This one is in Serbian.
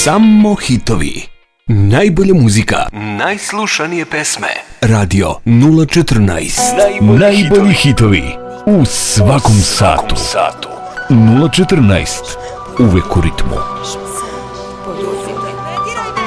Samo hitovi. Najbolja muzika. Najslušanije pesme. Radio 014. Najbolji hitovi. U svakom satu. 014. Uvek u ritmu.